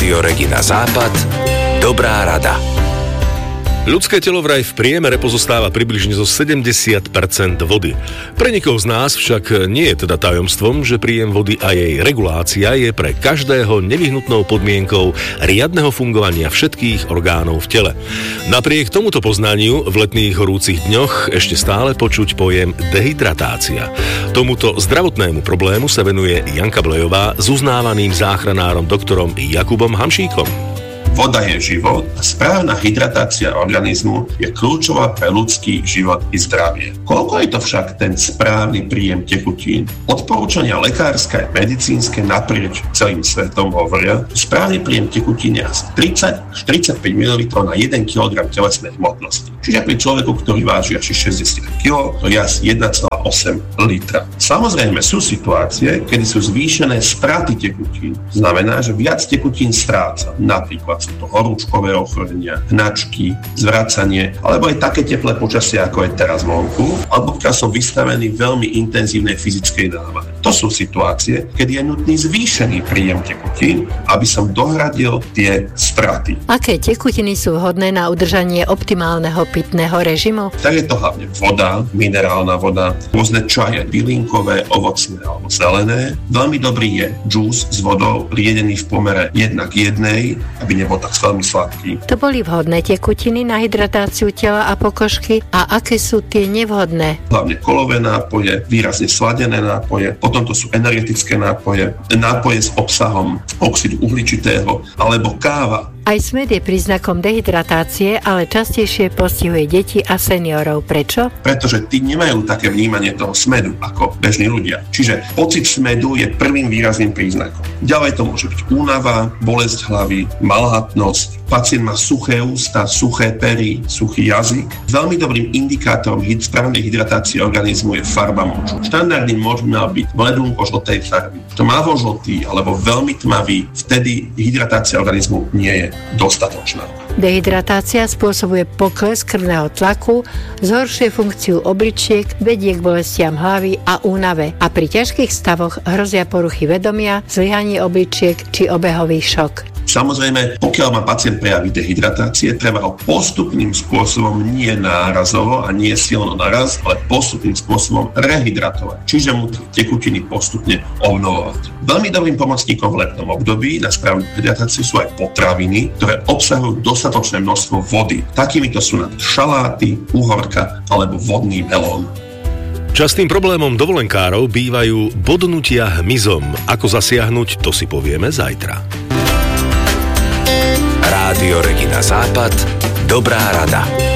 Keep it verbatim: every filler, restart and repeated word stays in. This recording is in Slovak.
Rádio Regina Západ. Dobrá rada. Ľudské telo vraj v priemere pozostáva približne zo sedemdesiat percent vody. Pre nikoho z nás však nie je teda tajomstvom, že príjem vody a jej regulácia je pre každého nevyhnutnou podmienkou riadneho fungovania všetkých orgánov v tele. Napriek tomuto poznaniu v letných horúcich dňoch ešte stále počuť pojem dehydratácia. Tomuto zdravotnému problému sa venuje Janka Blejová s uznávaným záchranárom doktorom Jakubom Hamšíkom. Voda je život a správna hydratácia organizmu je kľúčová pre ľudský život i zdravie. Koľko je to však ten správny príjem tekutín? Odporúčania lekárske a medicínske naprieč celým svetom hovoria, že správny príjem tekutín je asi tridsať až tridsaťpäť mililitrov na jeden kilogram telesnej hmotnosti. Čiže pri človeku, ktorý váži asi šesťdesiat kilogramov, to je asi jeden celá osem litra. Samozrejme sú situácie, kedy sú zvýšené straty tekutín. Znamená, že viac tekutín stráca. Napríklad sú to horúčkové ochorenia, hnačky, zvracanie, alebo aj také teplé počasie, ako je teraz vonku, alebo keď som vystavený veľmi intenzívnej fyzickej námahe. To sú situácie, kedy je nutný zvýšený príjem tekutín, aby som dohradil tie straty. Aké tekutiny sú vhodné na udržanie optimálneho pitného režimu? Tak je to hlavne voda, minerálna voda, rôzne čaje, bylinkové, ovocné alebo zelené. Veľmi dobrý je džús s vodou, riedený v pomere jedna k jednej, aby nebol tak veľmi sladký. To boli vhodné tekutiny na hydratáciu tela a pokožky, a aké sú tie nevhodné? Hlavne kolové nápoje, výrazne sladené nápoje, potom to sú energetické nápoje, nápoje s obsahom oxidu uhličitého alebo káva. Aj smäd je príznakom dehydratácie, ale častejšie postihuje deti a seniorov. Prečo? Pretože tí nemajú také vnímanie toho smädu ako bežní ľudia. Čiže pocit smädu je prvým výrazným príznakom. Ďalej to môže byť únava, bolesť hlavy, malhatnosť. Pacient má suché ústa, suché pery, suchý jazyk. Veľmi dobrým indikátorom správnej hydratácie organizmu je farba moču. Štandardný moč by mal byť bledúnko-žltej farby. Tmavo-žltý alebo veľmi tmavý, vtedy hydratácia organizmu nie je dostatočná. Dehydratácia spôsobuje pokles krvného tlaku, zhoršuje funkciu obličiek, vedie k bolestiam hlavy a únave a pri ťažkých stavoch hrozia poruchy vedomia, zlyhanie obličiek či obehový šok. Samozrejme, pokiaľ má pacient prejavy dehydratácie, treba ho postupným spôsobom, nie nárazovo a nie silno naraz, ale postupným spôsobom rehydratovať. Čiže mu tekutiny postupne obnovovať. Veľmi dobrým pomocníkom v letnom období na správnu hydratáciu sú aj potraviny, ktoré obsahujú dostatočné množstvo vody. Takýmito sú napríklad šaláty, uhorka alebo vodný melón. Častým problémom dovolenkárov bývajú bodnutia hmyzom. Ako zasiahnuť, to si povieme zajtra. Rádio Regina Západ. Dobrá rada.